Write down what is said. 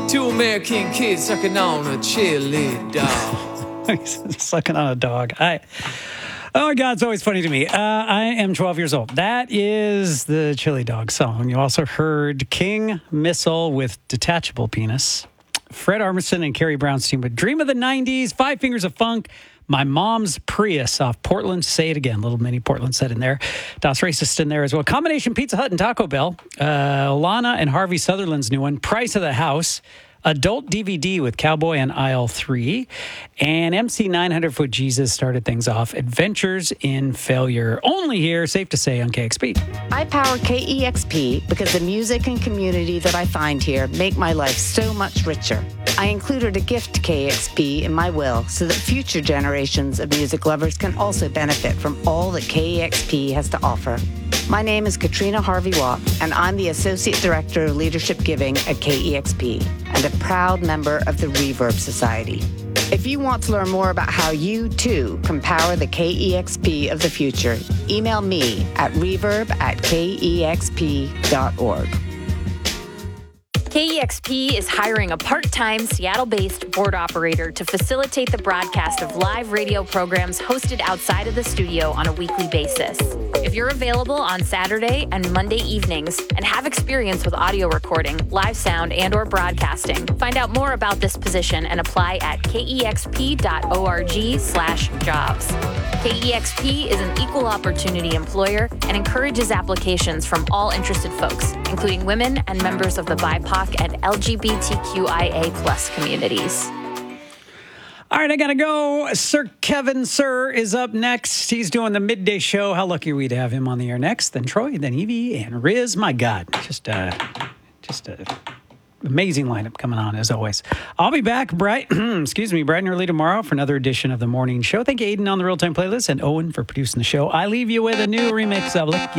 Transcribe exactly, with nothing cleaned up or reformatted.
Two American kids sucking on a chili dog. Sucking on a dog. I... Oh, my God, it's always funny to me. Uh, I am twelve years old. That is the Chili Dog song. You also heard King Missile with Detachable Penis. Fred Armisen and Carrie Brownstein with Dream of the nineties, Five Fingers of Funk, My Mom's Prius off Portland. Say it again. Little mini Portland set in there. Das Racist in there as well. Combination Pizza Hut and Taco Bell. Uh, Lana and Harvey Sutherland's new one, Price of the House. Adult D V D with Cowboy on aisle three. And M C nine hundred Foot Jesus started things off. Adventures in Failure. Only here, safe to say, on K X P. I power K E X P because the music and community that I find here make my life so much richer. I included a gift to K E X P in my will so that future generations of music lovers can also benefit from all that K E X P has to offer. My name is Katrina Harvey Watt, and I'm the Associate Director of Leadership Giving at K E X P and a proud member of the Reverb Society. If you want to learn more about how you, too, can power the K E X P of the future, email me at reverb at k e x p dot org. K E X P is hiring a part-time Seattle-based board operator to facilitate the broadcast of live radio programs hosted outside of the studio on a weekly basis. If you're available on Saturday and Monday evenings and have experience with audio recording, live sound, and or broadcasting, find out more about this position and apply at k e x p dot org slash jobs. K E X P is an equal opportunity employer and encourages applications from all interested folks, including women and members of the B I P O C and L G B T Q I A plus communities. All right, I got to go. Sir Kevin Sir is up next. He's doing the midday show. How lucky are we to have him on the air next? Then Troy, then Evie, and Riz. My God, just uh, just a amazing lineup coming on as always. I'll be back bright, excuse me, bright and early tomorrow for another edition of the morning show. Thank you, Aiden, on the Real Time Playlist, and Owen for producing the show. I leave you with a new remix of Lick